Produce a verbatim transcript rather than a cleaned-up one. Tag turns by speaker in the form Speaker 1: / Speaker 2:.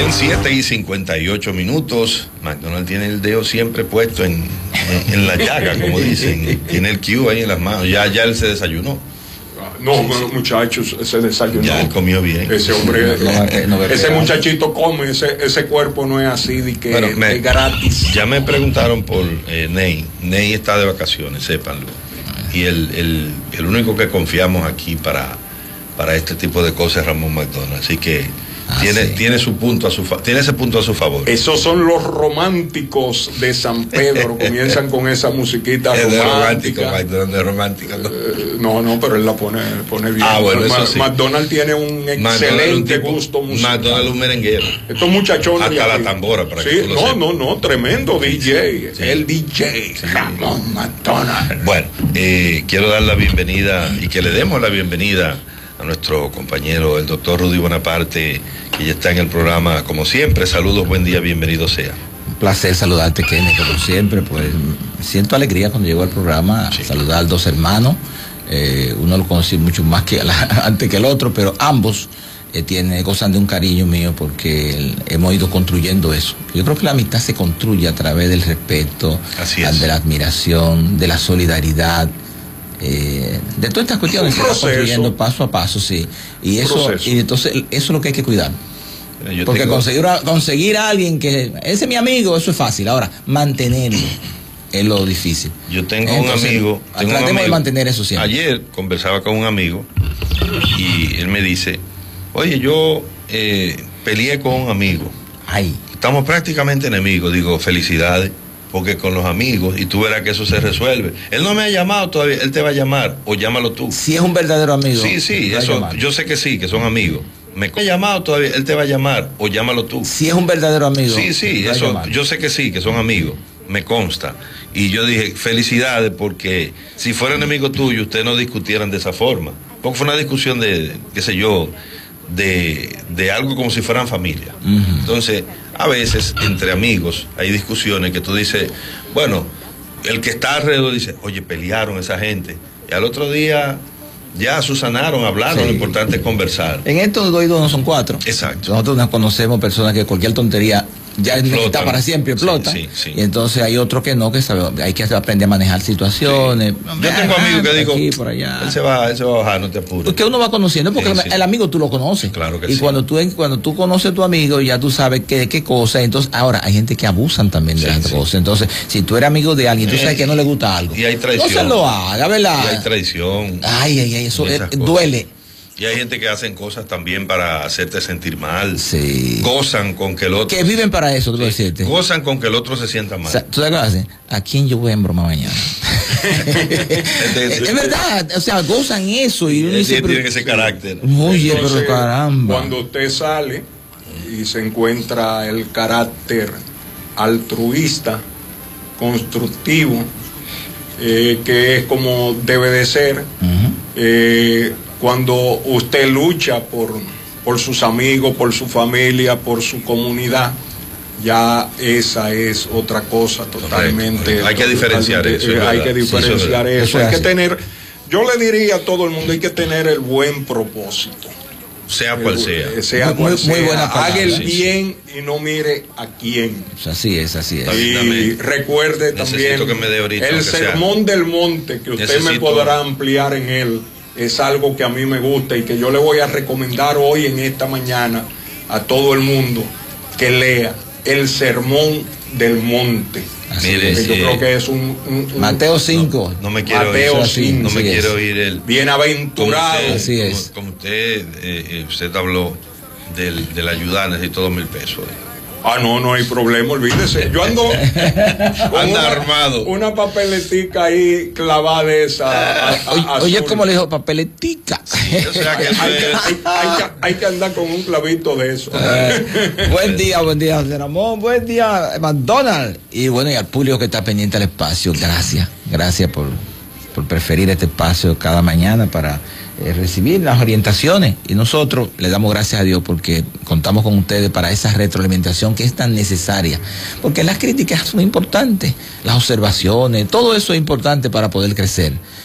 Speaker 1: Bien, siete y cincuenta y ocho minutos. McDonald tiene el dedo siempre puesto en, en, en la llaga, como dicen. Tiene el Q ahí en las manos. Ya, ya él se desayunó.
Speaker 2: No, sí, sí. Muchachos, ese desayuno.
Speaker 1: Ya él comió bien.
Speaker 2: Ese hombre,
Speaker 3: no, no, no,
Speaker 2: ese muchachito come, ese, ese cuerpo no es así de que
Speaker 1: bueno, me,
Speaker 2: es gratis.
Speaker 1: Ya me preguntaron por eh, Ney. Ney está de vacaciones, sépanlo. Y el, el, el único que confiamos aquí para, para este tipo de cosas es Ramón McDonald. Así que ah, tiene, sí. tiene, su punto a su fa tiene ese punto a su favor.
Speaker 2: Esos son los románticos de San Pedro. Comienzan con esa musiquita
Speaker 1: es
Speaker 2: romántica.
Speaker 1: De romántico, de romántica. ¿No?
Speaker 2: Eh, no, no, pero él la pone, pone bien.
Speaker 1: Ah, bueno, eso sí.
Speaker 2: McDonald tiene un excelente un tipo, gusto musical.
Speaker 1: McDonald es un merenguero.
Speaker 2: Estos muchachones.
Speaker 1: Hasta la tambora, para
Speaker 2: sí,
Speaker 1: que tú lo
Speaker 2: no,
Speaker 1: sepas.
Speaker 2: no, no, tremendo D J. Sí. El D J,
Speaker 1: sí.
Speaker 2: Ramón McDonald.
Speaker 1: Bueno, eh, quiero dar la bienvenida y que le demos la bienvenida a nuestro compañero, el doctor Rudy Bonaparte, que ya está en el programa, como siempre. Saludos, buen día, bienvenido sea.
Speaker 3: Un placer saludarte, Kenny, como siempre. Pues siento alegría cuando llego al programa, sí. saludar a dos hermanos. Eh, uno lo conocí mucho más que la, antes que el otro, pero ambos eh, tiene, gozan de un cariño mío porque el, hemos ido construyendo eso. Yo creo que la amistad se construye a través del respeto, de la admiración, de la solidaridad. Eh, de todas estas cuestiones se va construyendo paso a paso, sí. Y eso, y entonces eso es lo que hay que cuidar. Yo Porque tengo... conseguir, a, conseguir a alguien que ese es mi amigo, eso es fácil. Ahora, mantenerlo es lo difícil.
Speaker 1: Yo tengo entonces, un amigo. Tengo
Speaker 3: tratemos
Speaker 1: un amigo,
Speaker 3: de mantener eso siempre.
Speaker 1: Ayer conversaba con un amigo y él me dice: oye, yo eh, peleé con un amigo.
Speaker 3: Ay.
Speaker 1: Estamos prácticamente enemigos. Digo, felicidades. Porque con los amigos, y tú verás que eso se resuelve. Él no me ha llamado todavía, él te va a llamar, o llámalo tú.
Speaker 3: Si es un verdadero amigo.
Speaker 1: Sí, sí, eso, yo sé que sí, que son amigos. Me ha llamado todavía, él te va a llamar, o llámalo tú.
Speaker 3: Si es un verdadero amigo.
Speaker 1: Sí, sí, eso, yo sé que sí, que son amigos, me consta. Y yo dije, felicidades, porque si fuera enemigo tuyo, ustedes no discutieran de esa forma. Porque fue una discusión de, qué sé yo, de, de algo como si fueran familia. Uh-huh. Entonces, a veces entre amigos hay discusiones que tú dices, bueno, el que está alrededor dice, oye, pelearon esa gente, y al otro día ya susanaron, hablaron, sí. Lo importante es conversar.
Speaker 3: En estos dos y dos no son cuatro.
Speaker 1: Exacto.
Speaker 3: Nosotros nos conocemos personas que cualquier tontería ya está para siempre, explota. Sí, sí, sí. Y entonces hay otros que no, que sabe, hay que aprender a manejar situaciones. Sí.
Speaker 1: Yo tengo amigos que digo,
Speaker 3: aquí, por allá.
Speaker 1: Él se va, él se va a bajar, no te apures.
Speaker 3: Porque uno va conociendo, porque sí, el, sí. el amigo tú lo conoces.
Speaker 1: Claro que
Speaker 3: y
Speaker 1: sí.
Speaker 3: cuando tú, cuando tú conoces a tu amigo, ya tú sabes qué, qué cosa. Entonces, ahora hay gente que abusan también de sí, las sí. cosas. Entonces, si tú eres amigo de alguien, tú sabes que no le gusta algo.
Speaker 1: Y hay traición.
Speaker 3: No se lo haga, ¿verdad?
Speaker 1: Y hay traición.
Speaker 3: Ay, ay, ay, eso es, duele.
Speaker 1: Y hay gente que hacen cosas también para hacerte sentir mal.
Speaker 3: Sí.
Speaker 1: Gozan con que el otro...
Speaker 3: Que viven para eso, tú lo
Speaker 1: sí.
Speaker 3: deciste.
Speaker 1: Gozan con que el otro se sienta mal.
Speaker 3: O sea, ¿tú sabes qué hacen? ¿A quién yo voy a embromar mañana? Es verdad, o sea, gozan eso. Y uno dice,
Speaker 1: tiene pero, ese carácter.
Speaker 3: Oye,
Speaker 2: entonces,
Speaker 3: pero caramba.
Speaker 2: Cuando usted sale y se encuentra el carácter altruista, constructivo, eh, que es como debe de ser, uh-huh. eh, cuando usted lucha por, por sus amigos, por su familia, por su comunidad, ya esa es otra cosa totalmente.
Speaker 1: Hay que diferenciar eso.
Speaker 2: Eh, hay que diferenciar sí, eso. eso. Hay que tener, yo le diría a todo el mundo, hay que tener el buen propósito.
Speaker 1: Sea cual sea.
Speaker 2: Eh, sea
Speaker 3: muy,
Speaker 2: cual
Speaker 3: muy,
Speaker 2: sea.
Speaker 3: Muy buena palabra,
Speaker 2: haga el
Speaker 3: sí,
Speaker 2: bien sí. y no mire a quién.
Speaker 3: Así es, así es.
Speaker 2: Y Dame, recuerde también
Speaker 1: que me dé ahorita,
Speaker 2: el sermón sea. del monte, que usted Necesito... me podrá ampliar en él. Es algo que a mí me gusta y que yo le voy a recomendar hoy en esta mañana a todo el mundo que lea el sermón del monte.
Speaker 1: Mire,
Speaker 2: yo sí. creo que es un, un, un
Speaker 3: Mateo cinco.
Speaker 1: No, no me quiero
Speaker 2: Mateo
Speaker 1: oír,
Speaker 2: cinco.
Speaker 1: No me
Speaker 2: sí
Speaker 1: quiero oír el
Speaker 2: bienaventurado.
Speaker 1: Como usted,
Speaker 3: así es.
Speaker 1: Como, como usted, eh, usted habló del, del ayudar, necesito dos mil pesos.
Speaker 2: Ah, no, no hay problema, olvídese. Yo ando
Speaker 1: anda
Speaker 2: una,
Speaker 1: armado.
Speaker 2: Una papeletica ahí clavada de esa. A, a,
Speaker 3: a Oye, ¿cómo le dijo? Papeletica.
Speaker 1: Sí, o sea que eso
Speaker 2: hay,
Speaker 1: es...
Speaker 2: hay, hay, que, hay que andar con un clavito de eso.
Speaker 3: Uh, buen día, buen día, José Ramón. Buen día, McDonald. Y bueno, y al público que está pendiente al espacio, gracias. Gracias por, por preferir este espacio cada mañana para eh, recibir las orientaciones. Y nosotros le damos gracias a Dios porque contamos con ustedes para esa retroalimentación que es tan necesaria. Porque las críticas son importantes, las observaciones, todo eso es importante para poder crecer.